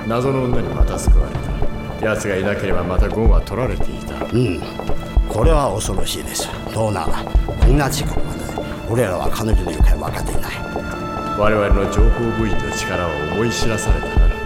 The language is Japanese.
謎の女にまた救われた。奴がいなければまたゴンは取られていた。 これは恐ろしいです。どうならこんな時刻まで俺らは彼女の行方を分かっていない。 我々の情報部員の力を思い知らされたな。